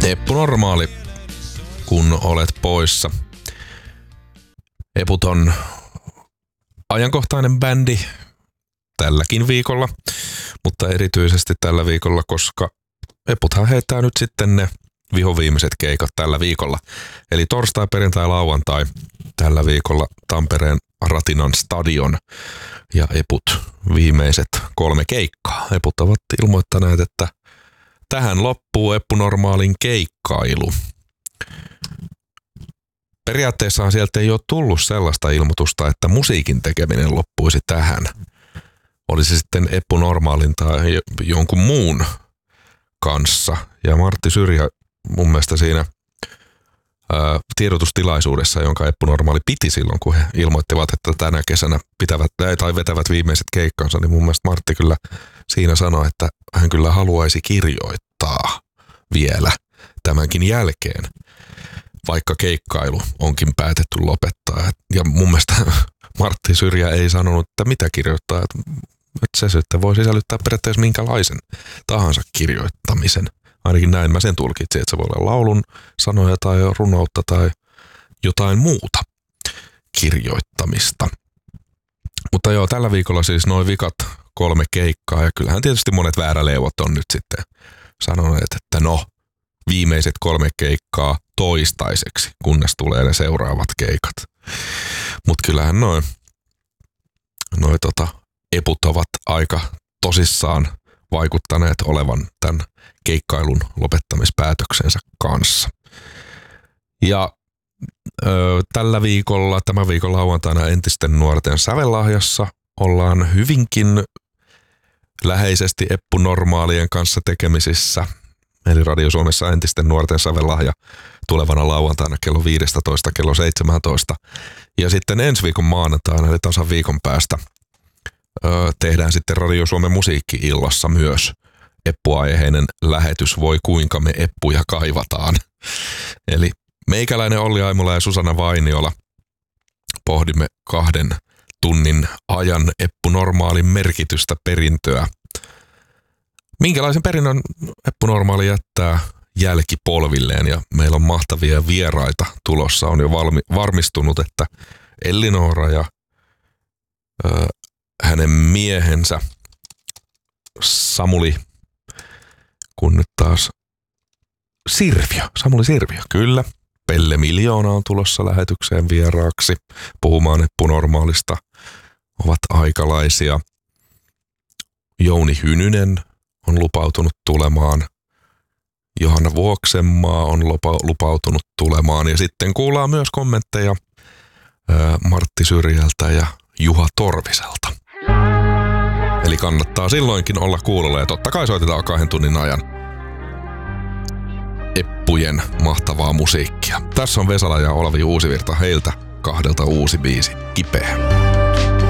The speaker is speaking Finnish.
Eppu Normaali, kun olet poissa. Eput on ajankohtainen bändi tälläkin viikolla, mutta erityisesti tällä viikolla, koska Eputhan heittää nyt sitten ne vihoviimeiset keikat tällä viikolla. Eli torstai, perjantai, lauantai tällä viikolla Tampereen Ratinan stadion ja Eput viimeiset 3 keikkaa. Eput ovat ilmoittaneet, että tähän loppuu Eppu Normaalin keikkailu. Periaatteessahan sieltä ei ole tullut sellaista ilmoitusta, että musiikin tekeminen loppuisi tähän. Olisi sitten Eppu Normaalin tai jonkun muun kanssa. Ja Martti Syrjä mun mielestä siinä tiedotustilaisuudessa, jonka Eppu Normaali piti silloin, kun he ilmoittivat, että tänä kesänä vetävät viimeiset keikkansa, niin mun mielestä Martti kyllä siinä sanoi, että hän kyllä haluaisi kirjoittaa vielä tämänkin jälkeen, vaikka keikkailu onkin päätetty lopettaa. Ja mun mielestä Martti Syrjä ei sanonut, että mitä kirjoittaa, että se sitten voi sisällyttää periaatteessa minkälaisen tahansa kirjoittamisen. Ainakin näin mä sen tulkitsin, että se voi olla laulun sanoja tai runoutta tai jotain muuta kirjoittamista. Mutta joo, tällä viikolla siis noin vikat 3 keikkaa ja kyllähän tietysti monet vääräleivot on nyt sitten sanoneet, että no, viimeiset 3 keikkaa toistaiseksi, kunnes tulee ne seuraavat keikat. Mutta kyllähän noi Eput ovat aika tosissaan vaikuttaneet olevan tämän keikkailun lopettamispäätöksensä kanssa. Ja tämän viikon lauantaina Entisten nuorten sävellahjassa ollaan hyvinkin läheisesti Eppu Normaalien kanssa tekemisissä. Eli Radio Suomessa Entisten nuorten sävellahja tulevana lauantaina kello 15, kello 17. Ja sitten ensi viikon maanantaina, eli tasan viikon päästä, tehdään sitten Radio Suomen musiikki-illassa myös Eppu-aiheinen lähetys Voi kuinka me Eppuja kaivataan. Eli meikäläinen Olli Aimola ja Susanna Vainiola pohdimme 2 tunnin ajan Eppu Normaalin merkitystä, perintöä. Minkälaisen perinnön Eppu Normaali jättää jälkipolvilleen, ja meillä on mahtavia vieraita tulossa. On jo varmistunut, että Elli-Noora ja hänen miehensä Samuli, kun nyt taas Samuli Sirviö, kyllä. Pelle Miljoona on tulossa lähetykseen vieraaksi puhumaan Eppu Normaalista, ovat aikalaisia. Jouni Hynynen on lupautunut tulemaan. Johanna Vuoksenmaa on lupautunut tulemaan. Ja sitten kuullaan myös kommentteja Martti Syrjältä ja Juha Torviselta. Eli kannattaa silloinkin olla kuulolla ja totta kai soitetaan 2 tunnin ajan Eppujen mahtavaa musiikkia. Tässä on Vesala ja Olavi Uusivirta, heiltä 2 uusi biisi, Kipeä.